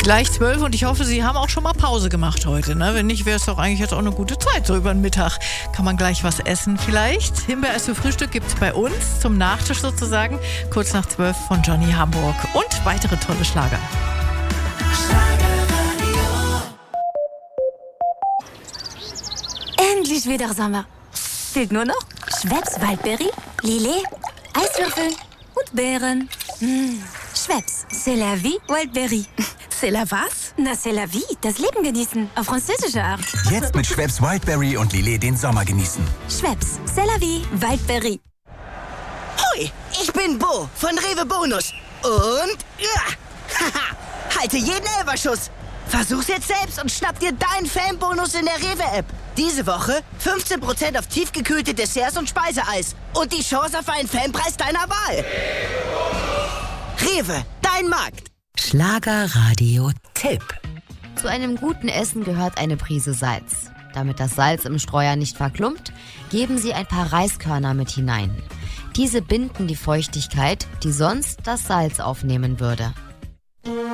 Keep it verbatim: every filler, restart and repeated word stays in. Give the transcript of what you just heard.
Gleich zwölf und ich hoffe, Sie haben auch schon mal Pause gemacht heute. Ne? Wenn nicht, wäre es doch eigentlich jetzt auch eine gute Zeit. So über den Mittag kann man gleich was essen vielleicht. Himbeereis für Frühstück gibt es bei uns, zum Nachtisch sozusagen. Kurz nach zwölf von Johnny Hamburg und weitere tolle Schlager. Endlich wieder Sommer. Fehlt nur noch Schweppes Waldbeere, Lillet, Eiswürfel und Beeren. Mmh. Schweppes, c'est la vie, Wildberry. C'est la was? Na, c'est la vie, das Leben genießen, auf französische Art. Jetzt mit Schweppes Wildberry und Lillet den Sommer genießen. Schweppes, c'est la vie, Wildberry. Hoi, ich bin Bo von Rewe Bonus. Und, ja, haha, halte jeden Elferschuss. Versuch's jetzt selbst und schnapp dir deinen Fanbonus in der Rewe-App. Diese Woche fünfzehn Prozent auf tiefgekühlte Desserts und Speiseeis. Und die Chance auf einen Fanpreis deiner Wahl. Rewe, dein Markt. Schlagerradio-Tipp. Zu einem guten Essen gehört eine Prise Salz. Damit das Salz im Streuer nicht verklumpt, geben Sie ein paar Reiskörner mit hinein. Diese binden die Feuchtigkeit, die sonst das Salz aufnehmen würde.